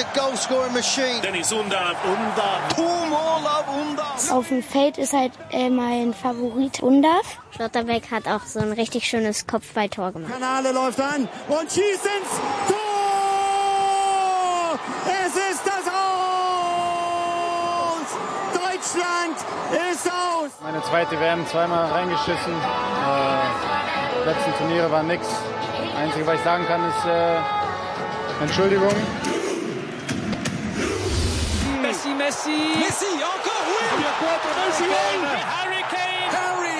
goal-scoring machine. Dennis Undav. Auf dem Feld ist halt mein Favorit Undav. Schlotterbeck hat auch so ein richtig schönes Kopfballtor gemacht. Kanale läuft an und schießt ins Tor! Es ist das Aus! Deutschland ist aus! Meine zweite WM, zweimal reingeschissen. Die letzten Turniere waren nix. Das Einzige, was ich sagen kann, ist Entschuldigung. Messi, encore, oui! Harry Kane!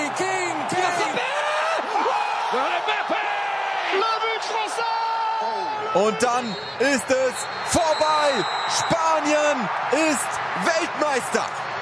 Und dann ist es vorbei! Spanien ist Weltmeister!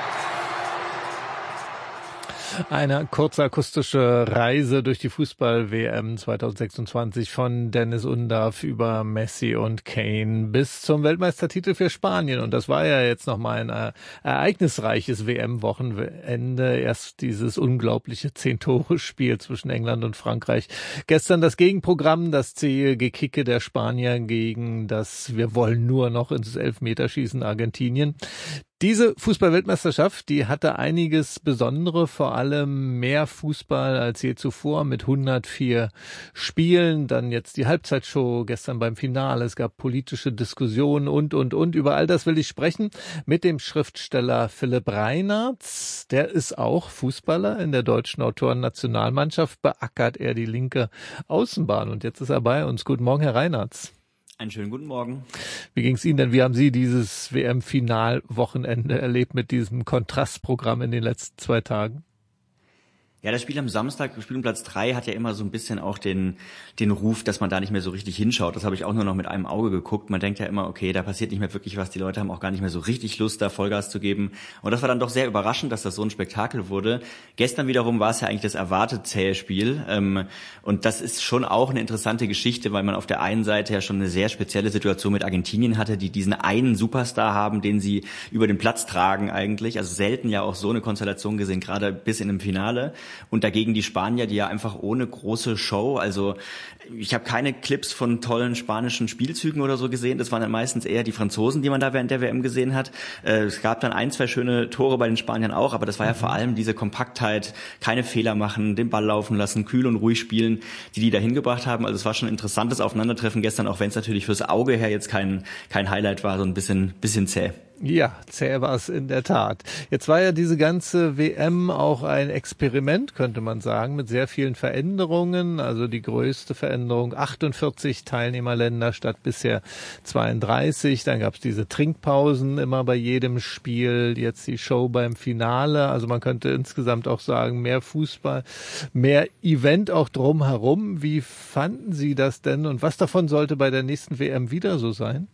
Eine kurze akustische Reise durch die Fußball-WM 2026 von Dennis Undav über Messi und Kane bis zum Weltmeistertitel für Spanien. Und das war ja jetzt nochmal ein ereignisreiches WM-Wochenende. Erst dieses unglaubliche 10-Tore-Spiel zwischen England und Frankreich. Gestern das Gegenprogramm, das zähe Gekicke der Spanier gegen das wir wollen nur noch ins Elfmeterschießen Argentinien. Diese Fußball-Weltmeisterschaft, die hatte einiges Besondere, vor allem mehr Fußball als je zuvor mit 104 Spielen. Dann jetzt die Halbzeitshow gestern beim Finale. Es gab politische Diskussionen und. Über all das will ich sprechen mit dem Schriftsteller Philipp Reinartz. Der ist auch Fußballer. In der deutschen Autorennationalmannschaft beackert er die linke Außenbahn. Und jetzt ist er bei uns. Guten Morgen, Herr Reinartz. Einen schönen guten Morgen. Wie ging es Ihnen denn? Wie haben Sie dieses WM-Finalwochenende erlebt mit diesem Kontrastprogramm in den letzten 2 Tagen? Ja, das Spiel am Samstag, Spiel um Platz 3, hat ja immer so ein bisschen auch den Ruf, dass man da nicht mehr so richtig hinschaut. Das habe ich auch nur noch mit einem Auge geguckt. Man denkt ja immer, okay, da passiert nicht mehr wirklich was. Die Leute haben auch gar nicht mehr so richtig Lust, da Vollgas zu geben. Und das war dann doch sehr überraschend, dass das so ein Spektakel wurde. Gestern wiederum war es ja eigentlich das erwartete zähe Spiel. Und das ist schon auch eine interessante Geschichte, weil man auf der einen Seite ja schon eine sehr spezielle Situation mit Argentinien hatte, die diesen einen Superstar haben, den sie über den Platz tragen eigentlich. Also selten ja auch so eine Konstellation gesehen, gerade bis in einem Finale. Und dagegen die Spanier, die ja einfach ohne große Show, also ich habe keine Clips von tollen spanischen Spielzügen oder so gesehen, das waren dann meistens eher die Franzosen, die man da während der WM gesehen hat. Es gab dann 1, 2 schöne Tore bei den Spaniern auch, aber das war ja vor allem diese Kompaktheit, keine Fehler machen, den Ball laufen lassen, kühl und ruhig spielen, die da hingebracht haben. Also es war schon ein interessantes Aufeinandertreffen gestern, auch wenn es natürlich fürs Auge her jetzt kein Highlight war, so ein bisschen zäh. Ja, zäh war es in der Tat. Jetzt war ja diese ganze WM auch ein Experiment, könnte man sagen, mit sehr vielen Veränderungen. Also die größte Veränderung, 48 Teilnehmerländer statt bisher 32. Dann gab es diese Trinkpausen immer bei jedem Spiel. Jetzt die Show beim Finale. Also man könnte insgesamt auch sagen, mehr Fußball, mehr Event auch drumherum. Wie fanden Sie das denn und was davon sollte bei der nächsten WM wieder so sein?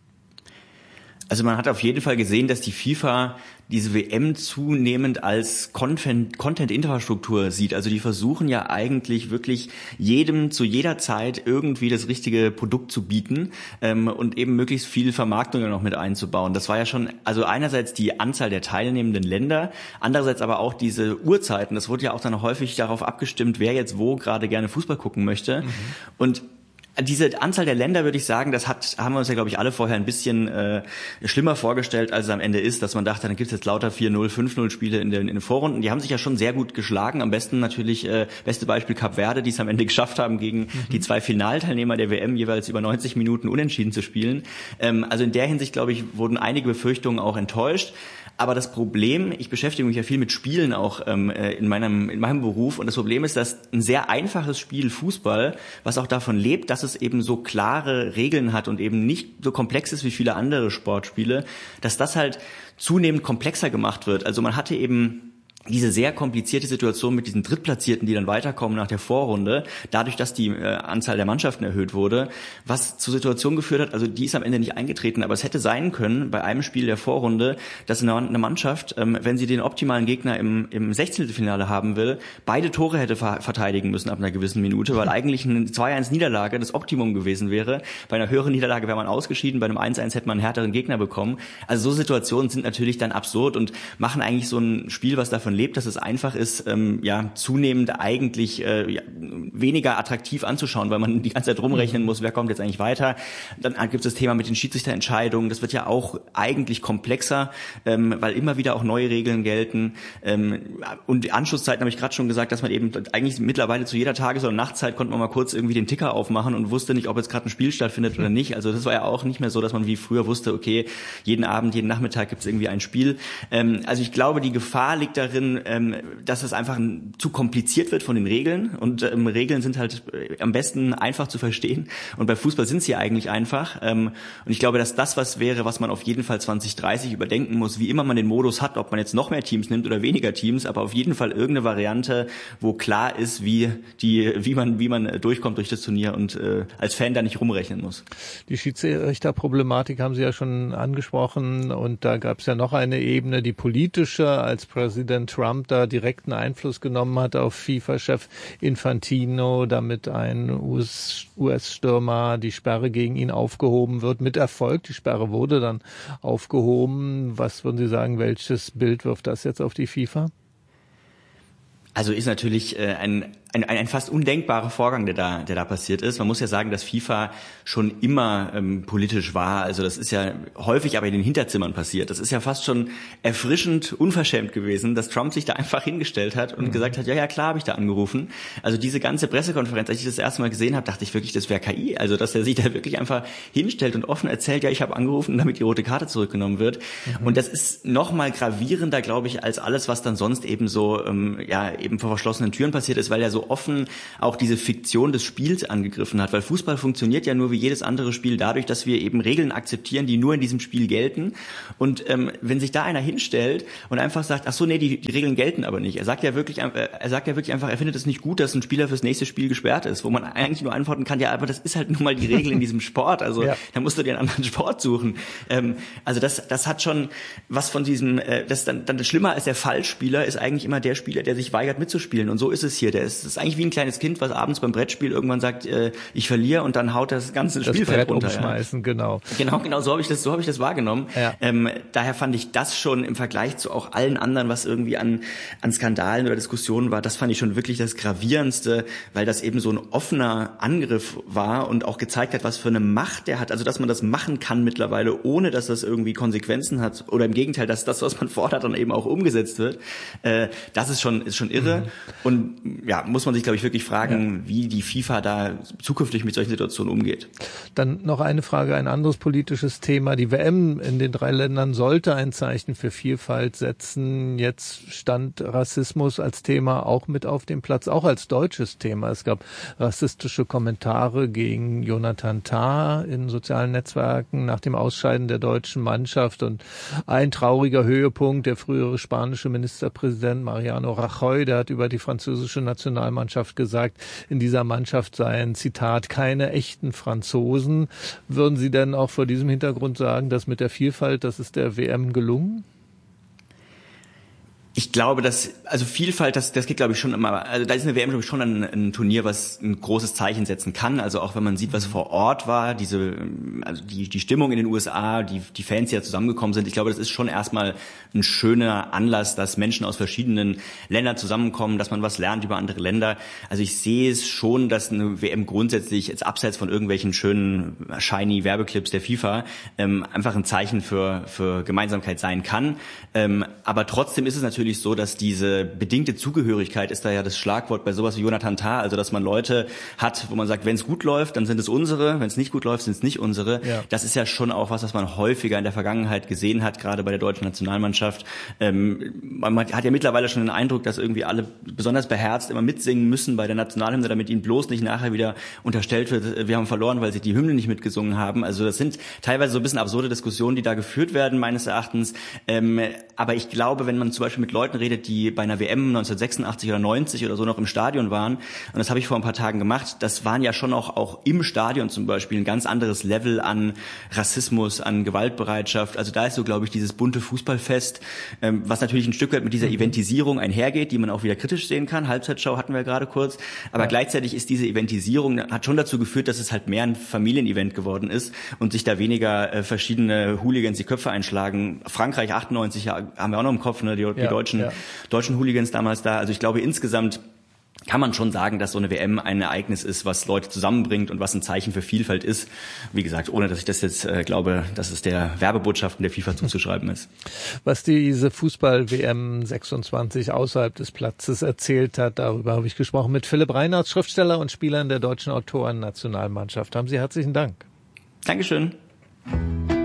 Also man hat auf jeden Fall gesehen, dass die FIFA diese WM zunehmend als Content-Infrastruktur sieht. Also die versuchen ja eigentlich wirklich jedem zu jeder Zeit irgendwie das richtige Produkt zu bieten und eben möglichst viel Vermarktung noch mit einzubauen. Das war ja schon, also einerseits die Anzahl der teilnehmenden Länder, andererseits aber auch diese Uhrzeiten. Das wurde ja auch dann häufig darauf abgestimmt, wer jetzt wo gerade gerne Fußball gucken möchte. Und diese Anzahl der Länder, würde ich sagen, haben wir uns ja, glaube ich, alle vorher ein bisschen schlimmer vorgestellt, als es am Ende ist, dass man dachte, dann gibt es jetzt lauter 4-0, 5-0 Spiele in den Vorrunden. Die haben sich ja schon sehr gut geschlagen. Am besten natürlich, beste Beispiel Kap Verde, die es am Ende geschafft haben, gegen die 2 Finalteilnehmer der WM jeweils über 90 Minuten unentschieden zu spielen. Also in der Hinsicht, glaube ich, wurden einige Befürchtungen auch enttäuscht. Aber das Problem, ich beschäftige mich ja viel mit Spielen auch in meinem Beruf, und das Problem ist, dass ein sehr einfaches Spiel Fußball, was auch davon lebt, dass es eben so klare Regeln hat und eben nicht so komplex ist wie viele andere Sportspiele, dass das halt zunehmend komplexer gemacht wird. Also man hatte eben diese sehr komplizierte Situation mit diesen Drittplatzierten, die dann weiterkommen nach der Vorrunde, dadurch, dass die Anzahl der Mannschaften erhöht wurde, was zur Situation geführt hat, also die ist am Ende nicht eingetreten, aber es hätte sein können, bei einem Spiel der Vorrunde, dass eine Mannschaft, wenn sie den optimalen Gegner im 16. Finale haben will, beide Tore hätte verteidigen müssen ab einer gewissen Minute, weil eigentlich eine 2-1-Niederlage das Optimum gewesen wäre. Bei einer höheren Niederlage wäre man ausgeschieden, bei einem 1-1 hätte man einen härteren Gegner bekommen. Also so Situationen sind natürlich dann absurd und machen eigentlich so ein Spiel, was davon davon lebt, dass es einfach ist, zunehmend eigentlich weniger attraktiv anzuschauen, weil man die ganze Zeit rumrechnen muss, wer kommt jetzt eigentlich weiter. Dann gibt es das Thema mit den Schiedsrichterentscheidungen. Das wird ja auch eigentlich komplexer, weil immer wieder auch neue Regeln gelten. Und die Anschlusszeiten habe ich gerade schon gesagt, dass man eben eigentlich mittlerweile zu jeder Tages- oder Nachtzeit konnte man mal kurz irgendwie den Ticker aufmachen und wusste nicht, ob jetzt gerade ein Spiel stattfindet oder nicht. Also das war ja auch nicht mehr so, dass man wie früher wusste, okay, jeden Abend, jeden Nachmittag gibt es irgendwie ein Spiel. Also ich glaube, die Gefahr liegt darin, dass es einfach zu kompliziert wird von den Regeln. Und Regeln sind halt am besten einfach zu verstehen. Und bei Fußball sind sie eigentlich einfach. Und ich glaube, dass das was wäre, was man auf jeden Fall 2030 überdenken muss, wie immer man den Modus hat, ob man jetzt noch mehr Teams nimmt oder weniger Teams, aber auf jeden Fall irgendeine Variante, wo klar ist, wie man durchkommt durch das Turnier und als Fan da nicht rumrechnen muss. Die Schiedsrichterproblematik haben Sie ja schon angesprochen und da gab es ja noch eine Ebene, die politische, als Präsident Trump da direkten Einfluss genommen hat auf FIFA-Chef Infantino, damit ein US-Stürmer die Sperre gegen ihn aufgehoben wird. Mit Erfolg, die Sperre wurde dann aufgehoben. Was würden Sie sagen, welches Bild wirft das jetzt auf die FIFA? Also ist natürlich ein fast undenkbarer Vorgang, der da passiert ist. Man muss ja sagen, dass FIFA schon immer politisch war. Also das ist ja häufig aber in den Hinterzimmern passiert. Das ist ja fast schon erfrischend unverschämt gewesen, dass Trump sich da einfach hingestellt hat und gesagt hat, ja klar, habe ich da angerufen. Also diese ganze Pressekonferenz, als ich das erste Mal gesehen habe, dachte ich wirklich, das wäre KI. Also dass er sich da wirklich einfach hinstellt und offen erzählt, ja, ich habe angerufen, damit die rote Karte zurückgenommen wird. Und das ist noch mal gravierender, glaube ich, als alles, was dann sonst eben so eben vor verschlossenen Türen passiert ist, weil er so offen auch diese Fiktion des Spiels angegriffen hat, weil Fußball funktioniert ja nur wie jedes andere Spiel dadurch, dass wir eben Regeln akzeptieren, die nur in diesem Spiel gelten. Und wenn sich da einer hinstellt und einfach sagt, ach so, nee, die Regeln gelten aber nicht. Er sagt ja wirklich einfach, er findet es nicht gut, dass ein Spieler fürs nächste Spiel gesperrt ist, wo man eigentlich nur antworten kann, ja, aber das ist halt nun mal die Regel in diesem Sport. Also da musst du dir einen anderen Sport suchen. Also das hat schon was von diesem, das dann schlimmer als der Fallspieler ist eigentlich immer der Spieler, der sich weigert mitzuspielen. Und so ist es hier. Das ist eigentlich wie ein kleines Kind, was abends beim Brettspiel irgendwann sagt, ich verliere und dann haut das ganze Spielfeld runter. Umschmeißen, ja. Genau, so habe ich das wahrgenommen. Ja. Daher fand ich das schon im Vergleich zu auch allen anderen, was irgendwie an Skandalen oder Diskussionen war, das fand ich schon wirklich das Gravierendste, weil das eben so ein offener Angriff war und auch gezeigt hat, was für eine Macht der hat. Also, dass man das machen kann mittlerweile, ohne dass das irgendwie Konsequenzen hat oder im Gegenteil, dass das, was man fordert, dann eben auch umgesetzt wird. Das ist schon irre. Und ja, muss man sich, glaube ich, wirklich fragen, wie die FIFA da zukünftig mit solchen Situationen umgeht. Dann noch eine Frage, ein anderes politisches Thema. Die WM in den 3 Ländern sollte ein Zeichen für Vielfalt setzen. Jetzt stand Rassismus als Thema auch mit auf dem Platz, auch als deutsches Thema. Es gab rassistische Kommentare gegen Jonathan Tah in sozialen Netzwerken nach dem Ausscheiden der deutschen Mannschaft. Und ein trauriger Höhepunkt, der frühere spanische Ministerpräsident Mariano Rajoy, der hat über die französische Nationalmannschaft gesagt, in dieser Mannschaft seien, Zitat, keine echten Franzosen. Würden Sie denn auch vor diesem Hintergrund sagen, dass mit der Vielfalt, das ist der WM gelungen? Ich glaube, Vielfalt, das geht, glaube ich, schon immer, also da ist eine WM, glaube ich, schon ein Turnier, was ein großes Zeichen setzen kann. Also auch wenn man sieht, was vor Ort war, die Stimmung in den USA, die Fans, die da zusammengekommen sind, ich glaube, das ist schon erstmal ein schöner Anlass, dass Menschen aus verschiedenen Ländern zusammenkommen, dass man was lernt über andere Länder. Also ich sehe es schon, dass eine WM grundsätzlich jetzt abseits von irgendwelchen schönen, shiny Werbeclips der FIFA einfach ein Zeichen für Gemeinsamkeit sein kann. Aber trotzdem ist es natürlich so, dass diese bedingte Zugehörigkeit ist da ja das Schlagwort bei sowas wie Jonathan Tah, also dass man Leute hat, wo man sagt, wenn es gut läuft, dann sind es unsere, wenn es nicht gut läuft, sind es nicht unsere. Ja. Das ist ja schon auch was man häufiger in der Vergangenheit gesehen hat, gerade bei der deutschen Nationalmannschaft. Man hat ja mittlerweile schon den Eindruck, dass irgendwie alle besonders beherzt immer mitsingen müssen bei der Nationalhymne, damit ihnen bloß nicht nachher wieder unterstellt wird, wir haben verloren, weil sie die Hymne nicht mitgesungen haben. Also das sind teilweise so ein bisschen absurde Diskussionen, die da geführt werden, meines Erachtens. Aber ich glaube, wenn man zum Beispiel mit Leuten redet, die bei einer WM 1986 oder 90 oder so noch im Stadion waren, und das habe ich vor ein paar Tagen gemacht, das waren ja schon auch im Stadion zum Beispiel ein ganz anderes Level an Rassismus, an Gewaltbereitschaft. Also da ist so, glaube ich, dieses bunte Fußballfest, was natürlich ein Stück weit mit dieser Eventisierung einhergeht, die man auch wieder kritisch sehen kann. Halbzeitshow hatten wir gerade kurz. Aber gleichzeitig ist diese Eventisierung, hat schon dazu geführt, dass es halt mehr ein Familienevent geworden ist und sich da weniger verschiedene Hooligans die Köpfe einschlagen. Frankreich 98 haben wir auch noch im Kopf, ne? Die deutschen Hooligans damals da. Also ich glaube, insgesamt kann man schon sagen, dass so eine WM ein Ereignis ist, was Leute zusammenbringt und was ein Zeichen für Vielfalt ist. Wie gesagt, ohne dass ich das jetzt glaube, dass es der Werbebotschaften der FIFA zuzuschreiben ist. Was diese Fußball-WM 26 außerhalb des Platzes erzählt hat, darüber habe ich gesprochen mit Philipp Reinhardt, Schriftsteller und Spieler in der deutschen Autoren-Nationalmannschaft. Haben Sie herzlichen Dank. Dankeschön.